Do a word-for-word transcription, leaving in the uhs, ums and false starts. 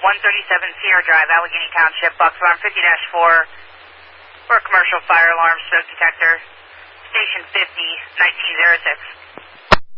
one thirty-seven Sierra Drive, Allegheny Township, box alarm fifty dash four for a commercial fire alarm smoke detector. Station fifty, nineteen oh six.